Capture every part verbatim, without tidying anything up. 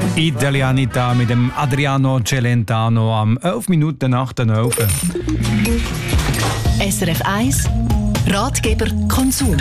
Italianita mit dem Adriano Celentano am elf Minuten nach der elf. S R F eins Ratgeber Konsum.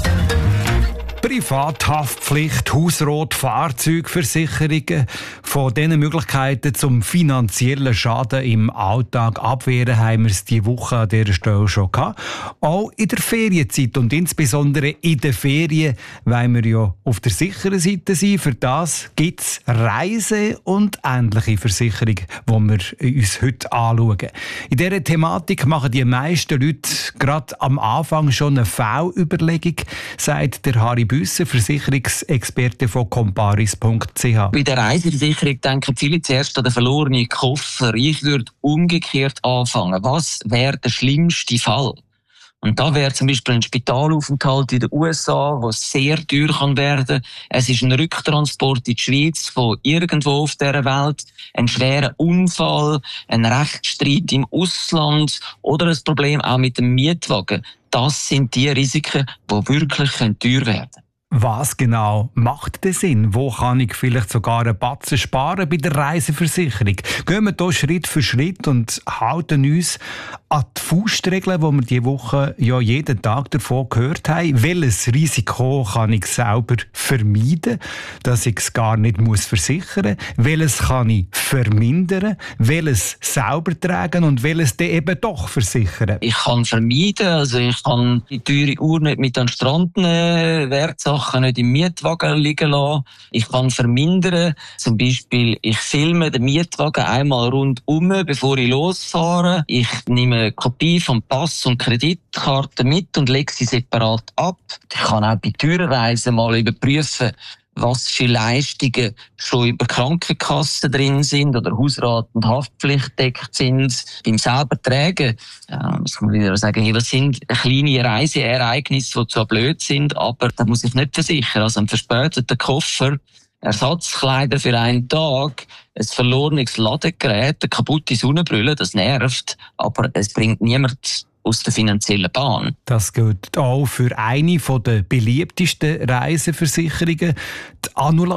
Privathaftpflicht, Hausrat, Fahrzeugversicherungen. Von diesen Möglichkeiten zum finanziellen Schaden im Alltag abwehren haben wir es diese Woche an dieser Stelle schon gehabt. Auch in der Ferienzeit und insbesondere in den Ferien wollen wir ja auf der sicheren Seite sein. Für das gibt es Reise- und ähnliche Versicherungen, die wir uns heute anschauen. In dieser Thematik machen die meisten Leute gerade am Anfang schon eine Fehlüberlegung, sagt der Harry Büsser, Versicherungsexperte von comparis punkt c h. Bei der Reiseversicherung denken viele zuerst an den verlorenen Koffer. Ich würde umgekehrt anfangen. Was wäre der schlimmste Fall? Und da wäre zum Beispiel ein Spitalaufenthalt in den U S A, was sehr teuer kann werden. Es ist ein Rücktransport in die Schweiz von irgendwo auf dieser Welt, ein schwerer Unfall, ein Rechtsstreit im Ausland oder ein Problem auch mit dem Mietwagen. Das sind die Risiken, die wirklich teuer werden können. Was genau macht den Sinn? Wo kann ich vielleicht sogar einen Batzen sparen bei der Reiseversicherung? Gehen wir hier Schritt für Schritt und halten uns an die Faustregeln, die wir diese Woche ja jeden Tag davon gehört haben. Welches Risiko kann ich selber vermeiden, dass ich es gar nicht muss versichern muss? Welches kann ich vermindern? Welches selber tragen und welches dann eben doch versichern? Ich kann vermeiden, also ich kann die teure Uhr nicht mit an den Strand nehmen, Wertsachen nicht im Mietwagen liegen lassen. Ich kann vermindern, zum Beispiel, ich filme den Mietwagen einmal rundum, bevor ich losfahre. Ich nehme eine Kopie vom Pass und Kreditkarte mit und lege sie separat ab. Ich kann auch bei teuren Reisen mal überprüfen, was für Leistungen schon über Krankenkassen drin sind oder Hausrat und Haftpflicht deckt sind. Beim selber Tragen, ja, muss man wieder sagen, hey, das sind kleine Reiseereignisse, die zwar blöd sind, aber da muss ich nicht versichern. Also ein verspäteter Koffer, Ersatzkleider für einen Tag, ein verlorenes Ladegerät, eine kaputte Sonnenbrille, das nervt, aber es bringt niemand aus der finanziellen Bahn. Das gilt auch für eine der beliebtesten Reiseversicherungen, die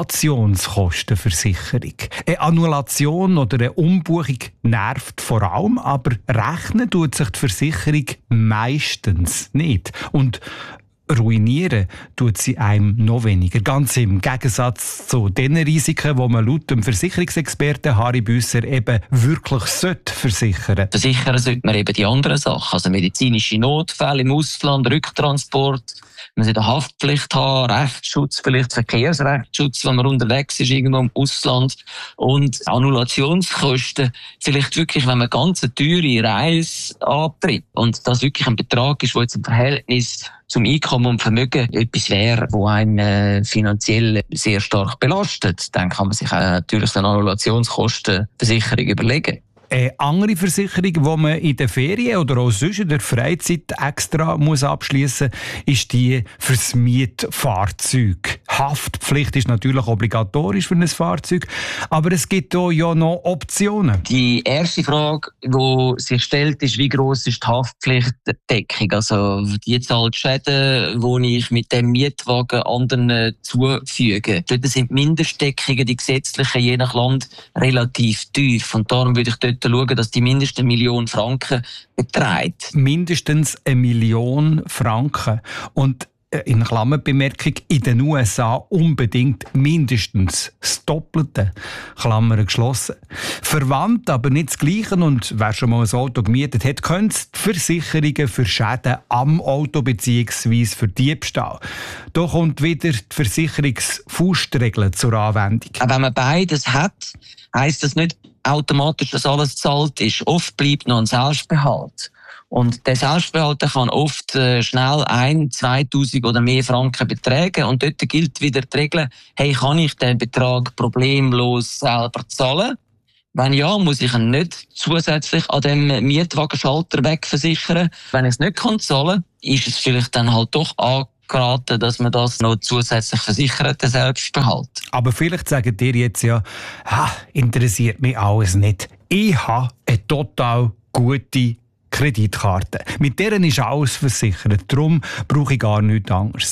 Annullationskostenversicherung. Eine Annulation oder eine Umbuchung nervt vor allem, aber rechnen tut sich die Versicherung meistens nicht. Und ruinieren tut sie einem noch weniger. Ganz im Gegensatz zu den Risiken, die man laut dem Versicherungsexperten Harry Büsser eben wirklich sollte versichern. Versichern sollte man eben die anderen Sachen, also medizinische Notfälle im Ausland, Rücktransport, man sollte eine Haftpflicht haben, Rechtsschutz, vielleicht Verkehrsrechtsschutz, wenn man unterwegs ist, irgendwo im Ausland. Und Annulationskosten, vielleicht wirklich, wenn man ganz eine teure Reise antritt und das wirklich ein Betrag ist, der jetzt im Verhältnis zum Einkommen und Vermögen etwas wäre, wo einen äh, finanziell sehr stark belastet, dann kann man sich auch natürlich eine Annulationskostenversicherung überlegen. Eine andere Versicherung, die man in den Ferien oder auch sonst in der Freizeit extra muss abschliessen muss, ist die fürs Mietfahrzeug. Haftpflicht ist natürlich obligatorisch für ein Fahrzeug, aber es gibt auch ja noch Optionen. Die erste Frage, die sich stellt, ist, wie gross ist die Haftpflichtdeckung? Also die Zahl Schäden, die ich mit dem Mietwagen anderen zufüge. Dort sind die Mindestdeckungen, die gesetzlichen, je nach Land, relativ tief. Und darum würde ich dort schauen, dass die mindestens eine Million Franken beträgt. Mindestens eine Million Franken. Und in Klammerbemerkung, in den U S A unbedingt mindestens das Doppelte. Klammer geschlossen. Verwandt, aber nicht das Gleiche. Und wer schon mal ein Auto gemietet hat, können die Versicherungen für Schäden am Auto bzw. für Diebstahl. Da kommt wieder die Versicherungsfaustregel zur Anwendung. Wenn man beides hat, heisst das nicht automatisch, dass alles gezahlt ist. Oft bleibt noch ein Selbstbehalt. Und der Selbstbehalt kann oft äh, schnell ein, zweitausend oder mehr Franken betragen. Und dort gilt wieder die Regel, hey, kann ich den Betrag problemlos selber zahlen? Wenn ja, muss ich ihn nicht zusätzlich an dem Mietwagenschalter wegversichern. Wenn ich es nicht kann zahlen, ist es vielleicht dann halt doch angeraten, dass man das noch zusätzlich versichert, den Selbstbehalt. Aber vielleicht sagen dir jetzt ja, ha, interessiert mich alles nicht. Ich habe eine total gute Kreditkarte. Mit deren ist alles versichert. Darum brauche ich gar nichts anderes.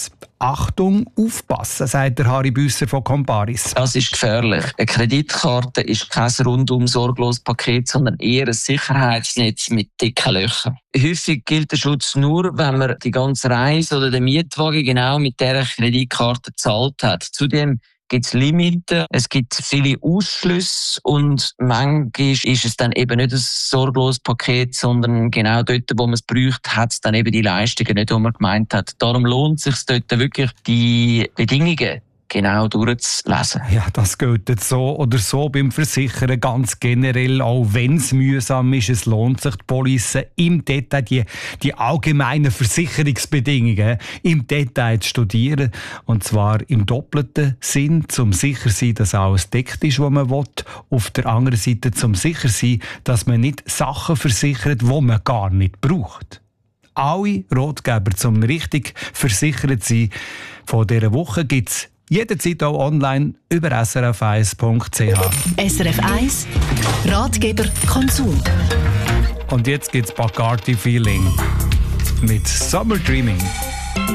Achtung, aufpassen, sagt der Harry Büsser von Comparis. Das ist gefährlich. Eine Kreditkarte ist kein rundum sorglos Paket, sondern eher ein Sicherheitsnetz mit dicken Löchern. Häufig gilt der Schutz nur, wenn man die ganze Reise oder den Mietwagen genau mit dieser Kreditkarte gezahlt hat. Zudem gibt es Limiten, es gibt viele Ausschlüsse und manchmal ist es dann eben nicht ein sorgloses Paket, sondern genau dort, wo man es braucht, hat es dann eben die Leistungen nicht, die man gemeint hat. Darum lohnt es sich dort wirklich, die Bedingungen genau durchzulesen. Ja, das gilt jetzt so oder so beim Versichern ganz generell, auch wenn es mühsam ist. Es lohnt sich, die Police im Detail, die, die allgemeinen Versicherungsbedingungen im Detail zu studieren. Und zwar im doppelten Sinn, zum sicher sein, dass alles deckt ist, was man will. Auf der anderen Seite zum sicher sein, dass man nicht Sachen versichert, die man gar nicht braucht. Alle Ratgeber zum richtig versichert sein von dieser Woche gibt es jederzeit auch online über s r f eins punkt c h. S R F eins Ratgeber Konsum. Und jetzt gibt's Bacardi Feeling mit Summer Dreaming.